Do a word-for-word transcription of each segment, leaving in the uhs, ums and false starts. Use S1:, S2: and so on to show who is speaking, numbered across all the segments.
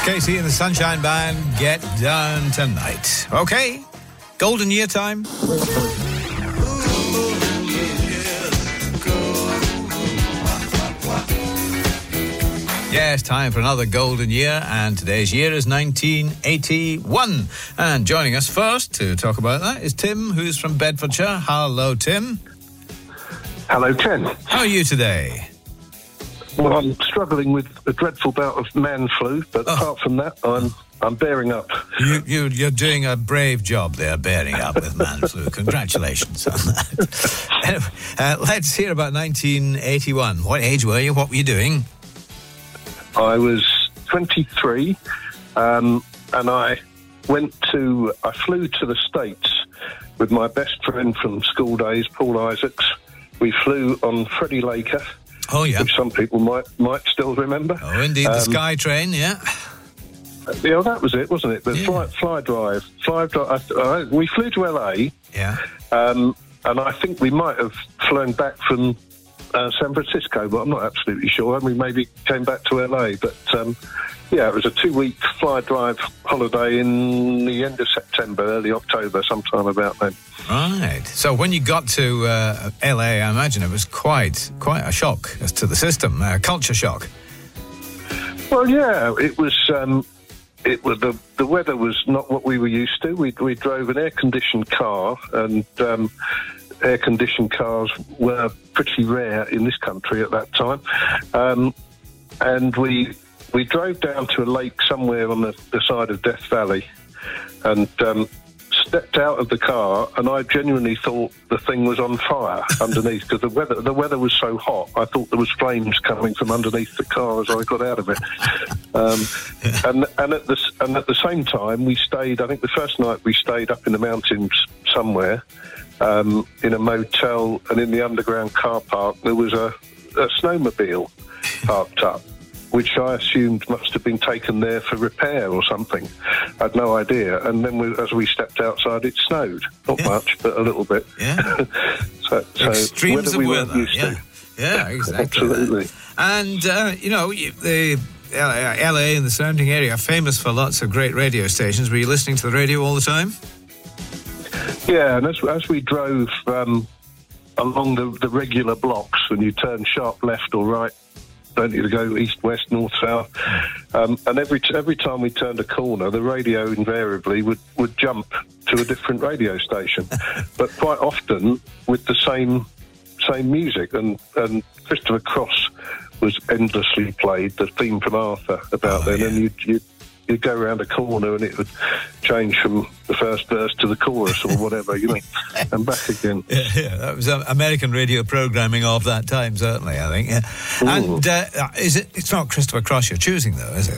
S1: Casey and the Sunshine Band, Get Down Tonight. Okay, golden year time. Yes, time for another golden year, and today's year is nineteen eighty-one. And joining us first to talk about that is Tim, who's from Bedfordshire. Hello, Tim.
S2: Hello, Ken.
S1: How are you today?
S2: Well, I'm struggling with a dreadful bout of man flu, but oh. apart from that, I'm I'm bearing up.
S1: You, you, you're doing a brave job there, bearing up with man flu. Congratulations on that. Anyway, uh, let's hear about nineteen eighty-one. What age were you? What were you doing?
S2: I was twenty-three, um, and I went to, I flew to the States with my best friend from school days, Paul Isaacs. We flew on Freddie Laker,
S1: oh, yeah.
S2: which some people might might still remember.
S1: Oh, indeed, the um, Sky Train, yeah.
S2: Yeah, that was it, wasn't it? The
S1: yeah.
S2: fly, fly drive. Fly drive. Uh, we flew to L A,
S1: yeah,
S2: um, and I think we might have flown back from Uh, San Francisco, but I'm not absolutely sure. We maybe came back to L A, but um, yeah, it was a two-week fly drive holiday in the end of September, early October, sometime about then.
S1: Right. So when you got to uh, L A, I imagine it was quite quite a shock as to the system, a culture shock.
S2: Well, yeah, it was. Um, it was the the weather was not what we were used to. We we drove an air-conditioned car, and um, air-conditioned cars were pretty rare in this country at that time. Um, and we we drove down to a lake somewhere on the, the side of Death Valley and um, stepped out of the car, and I genuinely thought the thing was on fire underneath, because the weather the weather was so hot. I thought there was flames coming from underneath the car as I got out of it. Um, and and at the and at the same time, we stayed. I think the first night we stayed up in the mountains somewhere. Um, in a motel, and in the underground car park there was a, a snowmobile parked up, which I assumed must have been taken there for repair or something. I had no idea. And then we, as we stepped outside, it snowed. Not
S1: yeah.
S2: much, but a little bit.
S1: Yeah.
S2: so, so
S1: Extremes
S2: we
S1: of weather.
S2: Used
S1: yeah.
S2: to.
S1: yeah, exactly.
S2: Absolutely.
S1: And, uh, you know, the L A and the surrounding area are famous for lots of great radio stations. Were you listening to the radio all the time?
S2: Yeah, and as, as we drove um, along the, the regular blocks, when you turn sharp left or right, don't you, to go east, west, north, south, um, and every every time we turned a corner, the radio invariably would, would jump to a different radio station, but quite often with the same same music, and, and Christopher Cross was endlessly played, the theme from Arthur about oh, then, yeah. and you'd, you'd You'd go around a corner and it would change from the first verse to the chorus or whatever, you know, and back again.
S1: Yeah, yeah, that was American radio programming of that time, certainly, I think. Yeah. And uh, is it? It's not Christopher Cross you're choosing, though, is it?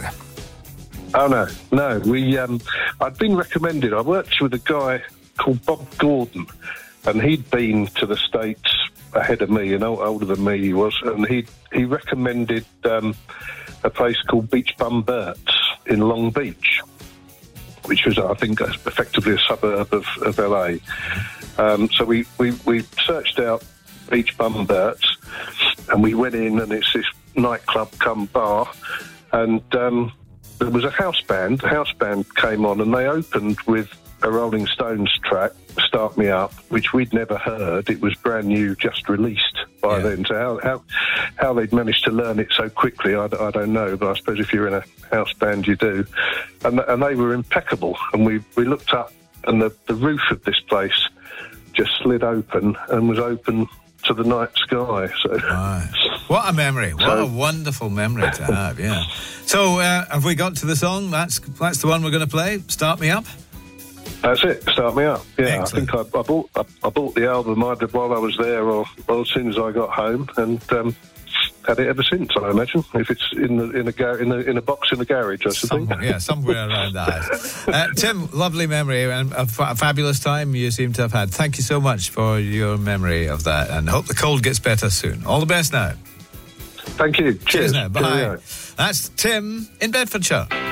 S2: Oh, no, no. We, um, I'd been recommended. I worked with a guy called Bob Gordon, and he'd been to the States ahead of me, and older than me he was, and he he recommended um, a place called Beach Bum Burt's in Long Beach, which was, I think, effectively a suburb of, of L A. Um, so we, we, we searched out Beach Bum Burt's, and we went in, and it's this nightclub come bar, and um, there was a house band. The house band came on, and they opened with a Rolling Stones track, Start Me Up, which we'd never heard. It was brand new, just released by yeah. then. So how, how how they'd managed to learn it so quickly, I, I don't know. But I suppose if you're in a house band, you do. And and they were impeccable. And we, we looked up, and the, the roof of this place just slid open and was open to the night sky. So
S1: right. What a memory! What so, a wonderful memory to have. Yeah. So uh, have we got to the song? That's that's the one we're going to play. Start Me Up.
S2: That's it. Start Me Up. Yeah,
S1: Excellent.
S2: I think I, I bought I, I bought the album either while I was there or, or as soon as I got home, and um, had it ever since. I imagine if it's in the in a gar- in a in a box in the garage, I should
S1: Some,
S2: think.
S1: Yeah, somewhere around that. Uh, Tim, lovely memory and a, f- a fabulous time you seem to have had. Thank you so much for your memory of that, and hope the cold gets better soon. All the best now.
S2: Thank you.
S1: Cheers,
S2: Cheers
S1: now. Bye. Cheerio. That's Tim in Bedfordshire.